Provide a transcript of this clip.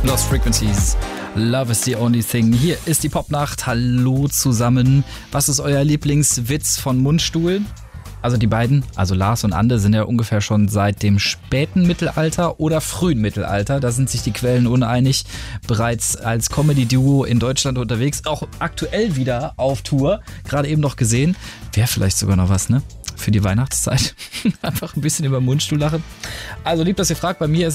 Lost Frequencies. Love is the only thing. Hier ist die Popnacht. Hallo zusammen. Was ist euer Lieblingswitz von Mundstuhl? Also die beiden, also Lars und Ande, sind ja ungefähr schon seit dem späten Mittelalter oder frühen Mittelalter, da sind sich die Quellen uneinig, bereits als Comedy-Duo in Deutschland unterwegs, auch aktuell wieder auf Tour, gerade eben noch gesehen. Wäre vielleicht sogar noch was, ne? Für die Weihnachtszeit. Einfach ein bisschen über Mundstuhl lachen. Also lieb, dass ihr fragt, bei mir ist